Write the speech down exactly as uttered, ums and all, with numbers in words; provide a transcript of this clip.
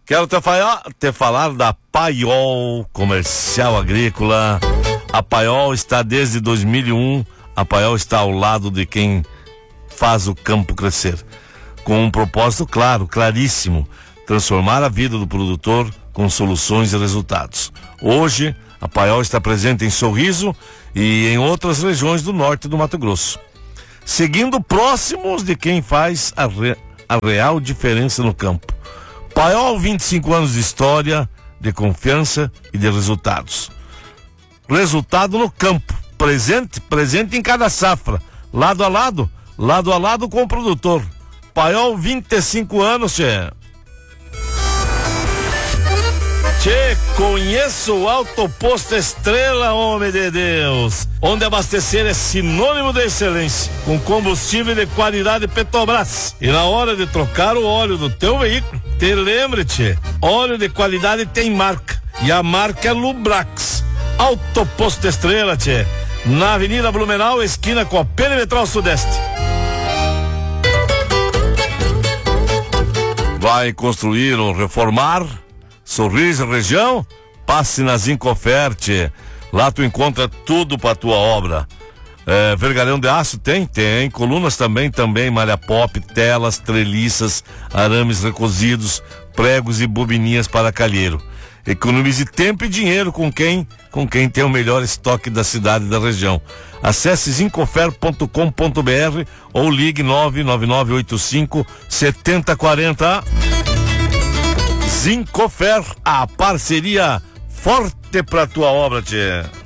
Quero te, fa- te falar da Paiol Comercial Agrícola. A Paiol está desde dois mil e um. A Paiol está ao lado de quem faz o campo crescer, com um propósito claro, claríssimo: transformar a vida do produtor com soluções e resultados. Hoje, a Paiol está presente em Sorriso e em outras regiões do norte do Mato Grosso, seguindo próximos de quem faz a, re, a real diferença no campo. Paiol, vinte e cinco anos de história, de confiança e de resultados. Resultado no campo, presente, presente em cada safra, lado a lado, lado a lado com o produtor. Paiol, vinte e cinco anos, tchê. Tchê, conheço o Alto Posto Estrela, homem de Deus, onde abastecer é sinônimo de excelência, com combustível de qualidade Petrobras. E na hora de trocar o óleo do teu veículo, te lembre, tchê, óleo de qualidade tem marca, e a marca é Lubrax. Alto Posto Estrela, tchê, na Avenida Blumenau, esquina com a Perimetral Sudeste. Vai construir ou reformar? Sorriso região? Passe na Zincofert. Lá tu encontra tudo para tua obra. É, vergalhão de aço tem? Tem. Colunas também, também. Malha pop, telas, treliças, arames recozidos, pregos e bobininhas para calheiro. Economize tempo e dinheiro com quem? Com quem tem o melhor estoque da cidade e da região. Acesse zincofer ponto com ponto br ou ligue nove nove nove oito cinco sete zero quatro zero. Zincofer, a parceria forte pra tua obra, tchê.